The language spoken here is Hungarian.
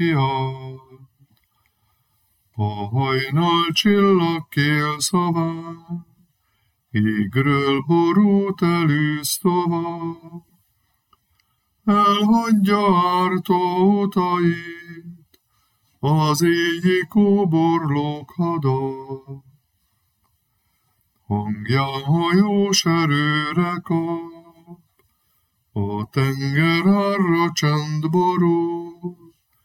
kiáll. A hajnal csillag kélszaván, égről borút elűz tovább. Elhagyja ártó utait, az éjjé kóborlók hada. Hangján hajós erőre kap, a tenger árra csend borul.